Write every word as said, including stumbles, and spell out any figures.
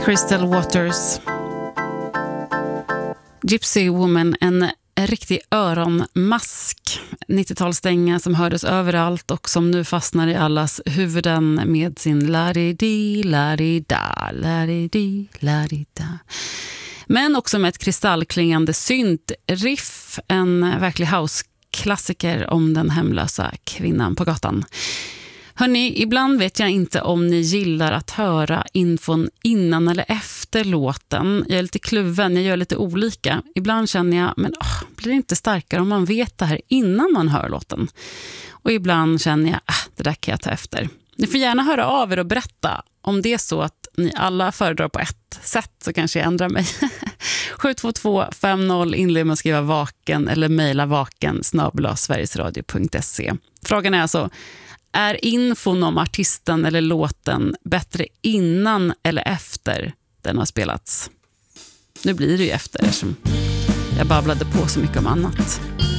Crystal Waters. Gypsy Woman, en riktig öronmask. nittiotalsdänga som hördes överallt och som nu fastnar i allas huvuden med sin la-di-di, la-di-da, la-di-di, la-di-da. Men också med ett kristallklingande synt-riff, en verklig house-klassiker om den hemlösa kvinnan på gatan. Hörrni, ibland vet jag inte om ni gillar att höra infon innan eller efter låten. Jag är lite kluven, jag gör lite olika. Ibland känner jag, men åh, blir det inte starkare om man vet det här innan man hör låten? Och ibland känner jag, äh, det där kan jag ta efter. Ni får gärna höra av er och berätta om det är så att ni alla föredrar på ett sätt, så kanske jag ändrar mig. sju två två fem noll inled med att skriva vaken eller mejla vaken snabel-a sverigesradio punkt se. Frågan är alltså, är infon om artisten eller låten bättre innan eller efter den har spelats? Nu blir det ju efter, som jag babblade på så mycket om annat.